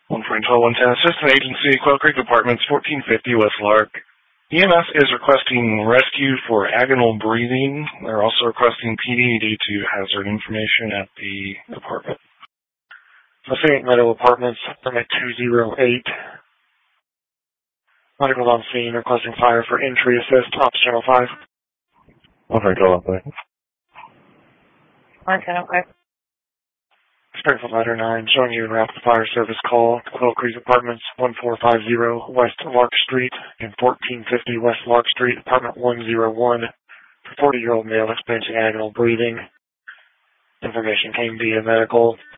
1 for Intel 110, Assistant Agency, Quail Creek Apartments, 1450 West Lark. EMS is requesting rescue for agonal breathing. They're also requesting PD due to hazard information at the apartment. St. Meadow Apartments, permit 208. Medical on scene, requesting fire for entry assist, Ops Channel 5. 1 for Intel 1. 1 Channel 5. Springfield Ladder 9, showing you a rapid fire service call to Quail Creek Apartments, 1450 West Lark Street and 1450 West Lark Street, apartment 101, for 40-year-old male experiencing agonal breathing. Information came via medical.